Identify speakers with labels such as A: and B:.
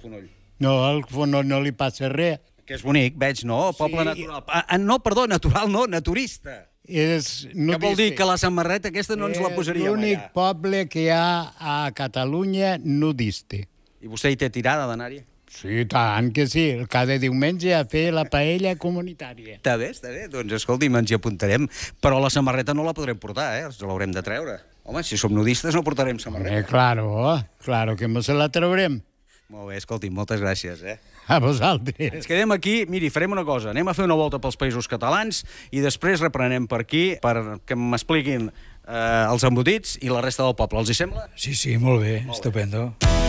A: Fonoll?
B: No, al Fonoll no li passa res.
A: Que és bonic, veig, no? Poble natural. No, perdó, natural no, naturista. Què vol dir? Que la samarreta aquesta no ens la posaríem allà?
B: L'únic poble que hi ha a Catalunya nudista.
A: I vostè hi té tirada d'anar-hi?
B: Sí, tant que sí. Cada diumenge a fer la paella comunitària.
A: Està bé. Doncs escolti'm, ens hi apuntarem. Però la samarreta no la podrem portar, ens l'haurem de treure. Home, si som nudistes no portarem samarreta.
B: Claro que se la traurem.
A: Molt bé, escolti'm, moltes gràcies,
B: A vosaltres.
A: Ens quedem aquí, miri, farem una cosa, anem a fer una volta pels països catalans i després reprenem per aquí perquè m'expliquin els embotits i la resta del poble. Els hi sembla?
C: Sí, molt bé, estupendo.